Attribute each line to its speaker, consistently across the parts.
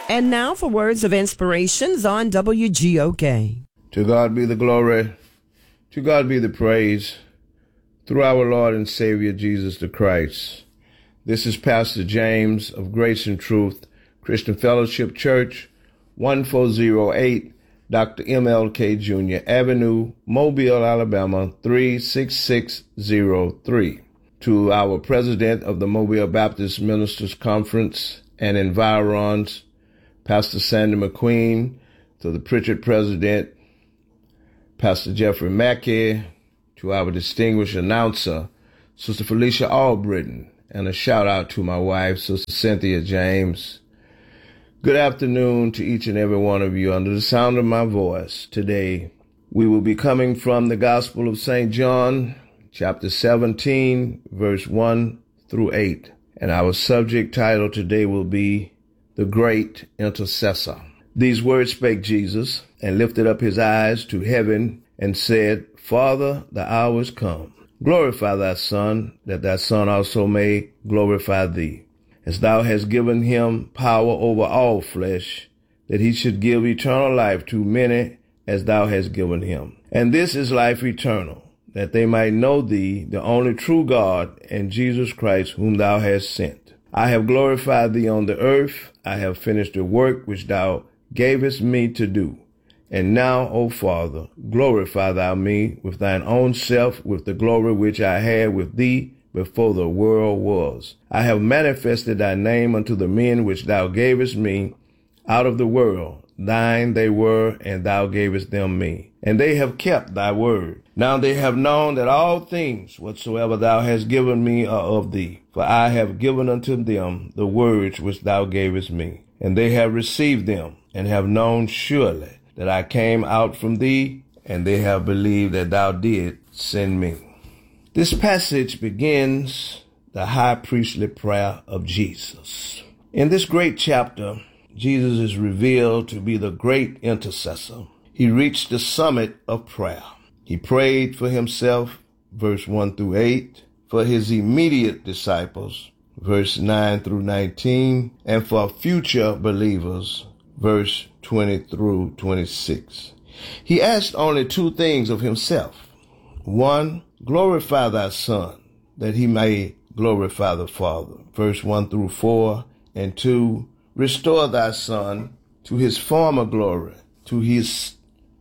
Speaker 1: And now for words of inspirations on WGOK.
Speaker 2: To God be the glory. To God be the praise. Through our Lord and Savior Jesus the Christ. This is Pastor James of Grace and Truth Christian Fellowship Church, 1408 Dr. MLK Jr. Avenue, Mobile, Alabama, 36603. To our President of the Mobile Baptist Ministers Conference and Environs, Pastor Sandy McQueen, to the Pritchard President, Pastor Jeffrey Mackey, to our distinguished announcer, Sister Felicia Albritton, and a shout out to my wife, Sister Cynthia James. Good afternoon to each and every one of you under the sound of my voice. Today, we will be coming from the Gospel of St. John, chapter 17, verse 1 through 8. And our subject title today will be The Great Intercessor. These words spake Jesus, and lifted up his eyes to heaven, and said, Father, the hour is come. Glorify thy Son, that thy Son also may glorify thee, as thou hast given him power over all flesh, that he should give eternal life to many as thou hast given him. And this is life eternal, that they might know thee, the only true God, and Jesus Christ, whom thou hast sent. I have glorified thee on the earth. I have finished the work which thou gavest me to do. And now, O Father, glorify thou me with thine own self, with the glory which I had with thee before the world was. I have manifested thy name unto the men which thou gavest me out of the world. Thine they were, and thou gavest them me. And they have kept thy word. Now they have known that all things whatsoever thou hast given me are of thee. For I have given unto them the words which thou gavest me. And they have received them, and have known surely that I came out from thee, and they have believed that thou did send me. This passage begins the high priestly prayer of Jesus. In this great chapter, Jesus is revealed to be the great intercessor. He reached the summit of prayer. He prayed for himself, verse 1 through 8, for his immediate disciples, verse 9 through 19, and for future believers, verse 20 through 26. He asked only two things of himself. One, glorify thy Son, that he may glorify the Father, verse 1 through 4, and 2, restore thy Son to his former glory, to his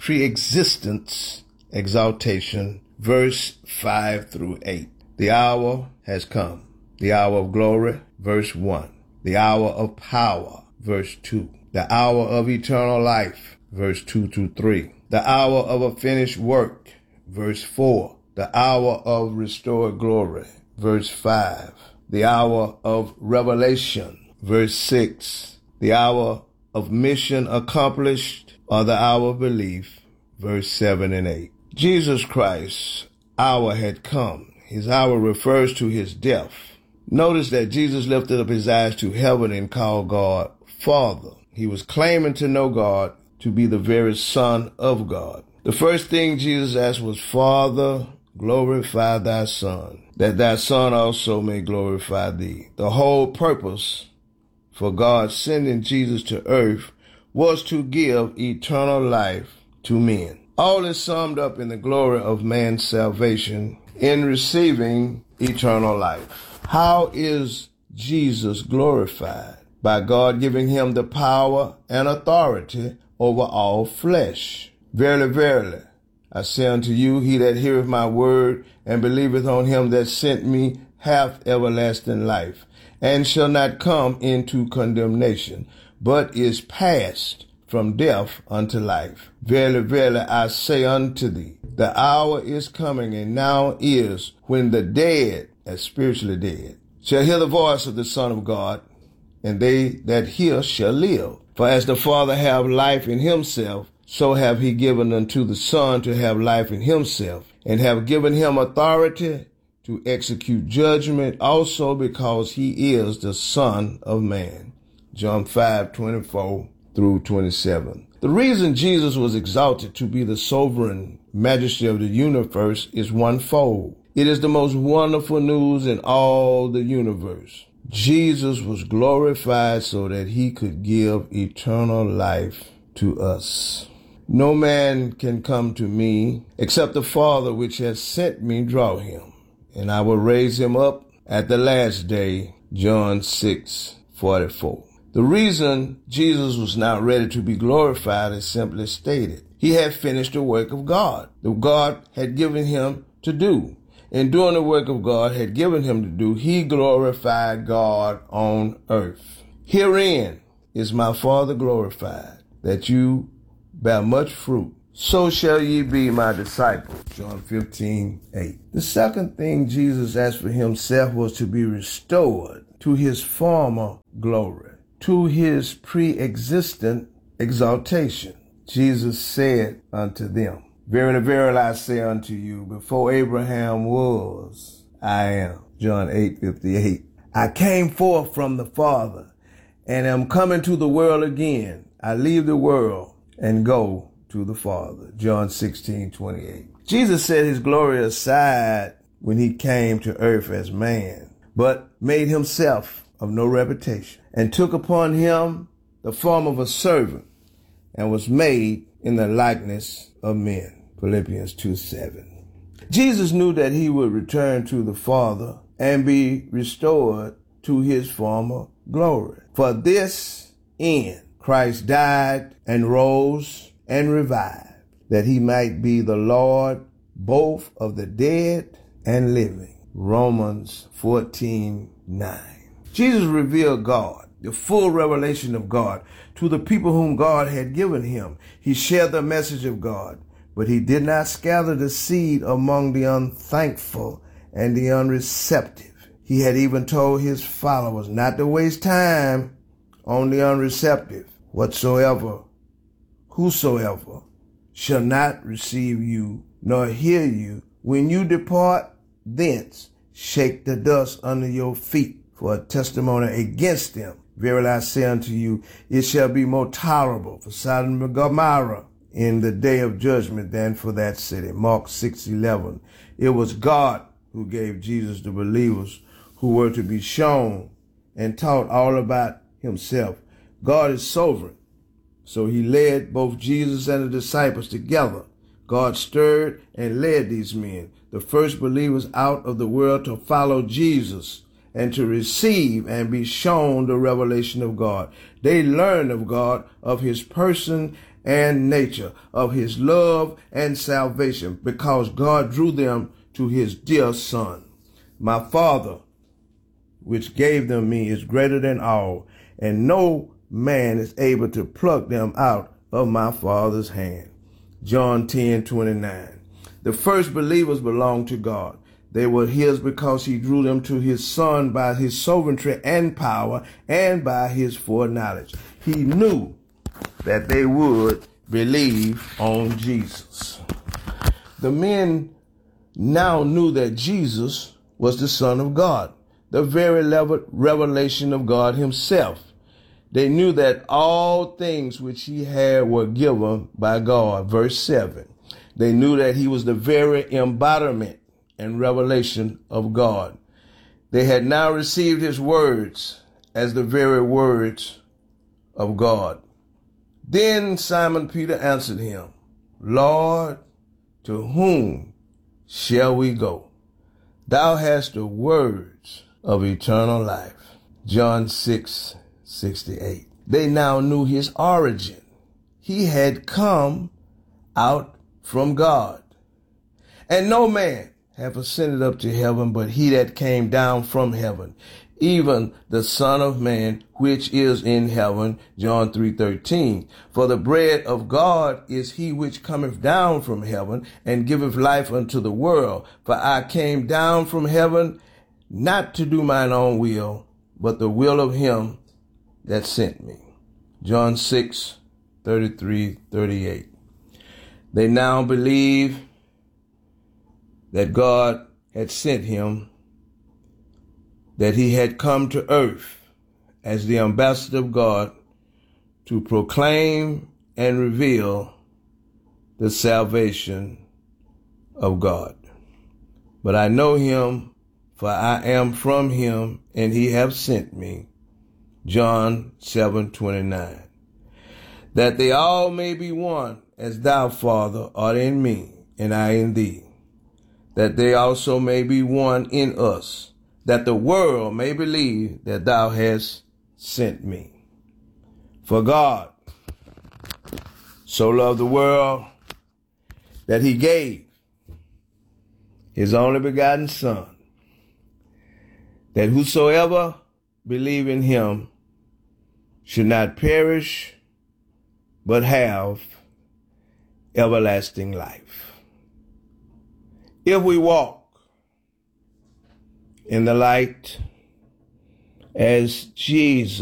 Speaker 2: pre-existence exaltation, verse 5 through 8. The hour has come, the hour of glory, verse 1, the hour of power, verse 2, the hour of eternal life, verse 2 through 3, the hour of a finished work, verse 4, the hour of restored glory, verse 5, the hour of revelation, verse 6, the hour of mission accomplished, or the hour of belief, verse 7 and 8. Jesus Christ's hour had come. His hour refers to his death. Notice that Jesus lifted up his eyes to heaven and called God Father. He was claiming to know God, to be the very Son of God. The first thing Jesus asked was, Father, glorify thy Son, that thy Son also may glorify thee. The whole purpose for God sending Jesus to earth was to give eternal life to men. All is summed up in the glory of man's salvation in receiving eternal life. How is Jesus glorified? By God giving him the power and authority over all flesh. Verily, verily, I say unto you, he that heareth my word and believeth on him that sent me hath everlasting life, and shall not come into condemnation, but is passed from death unto life. Verily, verily, I say unto thee, the hour is coming, and now is, when the dead, as spiritually dead, shall hear the voice of the Son of God, and they that hear shall live. For as the Father have life in himself, so have he given unto the Son to have life in himself, and have given him authority to execute judgment, also because he is the Son of Man. John 5:24 through 27. The reason Jesus was exalted to be the sovereign majesty of the universe is onefold. It is the most wonderful news in all the universe. Jesus was glorified so that he could give eternal life to us. No man can come to me except the Father which has sent me draw him, and I will raise him up at the last day. John 6:44. The reason Jesus was now ready to be glorified is simply stated. He had finished the work of God that God had given him to do. In doing the work of God had given him to do, he glorified God on earth. Herein is my Father glorified, that you bear much fruit. So shall ye be my disciples. John 15:8. The second thing Jesus asked for himself was to be restored to his former glory, to his pre-existent exaltation. Jesus said unto them, Verily, verily, I say unto you, before Abraham was, I am. John 8:58. I came forth from the Father, and am coming to the world again. I leave the world and go to the Father. John 16:28. Jesus set his glory aside when he came to earth as man, but made himself of no reputation, and took upon him the form of a servant, and was made in the likeness of men. Philippians 2:7. Jesus knew that he would return to the Father and be restored to his former glory. For this end, Christ died and rose and revived, that he might be the Lord both of the dead and living. Romans 14:9. Jesus revealed God, the full revelation of God, to the people whom God had given him. He shared the message of God, but he did not scatter the seed among the unthankful and the unreceptive. He had even told his followers not to waste time on the unreceptive. Whosoever shall not receive you nor hear you, when you depart thence, shake the dust under your feet for a testimony against them. Verily I say unto you, it shall be more tolerable for Sodom and Gomorrah in the day of judgment than for that city. Mark 6:11. It was God who gave Jesus the believers who were to be shown and taught all about himself. God is sovereign, so he led both Jesus and the disciples together. God stirred and led these men, the first believers, out of the world to follow Jesus and to receive and be shown the revelation of God. They learned of God, of his person and nature, of his love and salvation, because God drew them to his dear Son. My Father, which gave them me, is greater than all, and no man is able to pluck them out of my Father's hand. John 10:29. The first believers belonged to God. They were his because he drew them to his Son by his sovereignty and power and by his foreknowledge. He knew that they would believe on Jesus. The men now knew that Jesus was the Son of God, the very revelation of God himself. They knew that all things which he had were given by God. Verse 7. They knew that he was the very embodiment and revelation of God. They had now received his words as the very words of God. Then Simon Peter answered him, Lord, to whom shall we go? Thou hast the words of eternal life. John 6:68. They now knew his origin. He had come out from God. And no man hath ascended up to heaven, but he that came down from heaven, even the Son of Man, which is in heaven. John 3:13. For the bread of God is he which cometh down from heaven, and giveth life unto the world. For I came down from heaven, not to do mine own will, but the will of him that sent me. John 6:33-38. They now believe that God had sent him, that he had come to earth as the ambassador of God to proclaim and reveal the salvation of God. But I know him for I am from him, and he hath sent me. John 7:29. That they all may be one, as thou, Father, art in me, and I in thee. That they also may be one in us, that the world may believe that thou hast sent me. For God so loved the world that he gave his only begotten Son, that whosoever believe in him should not perish, but have everlasting life. If we walk in the light as Jesus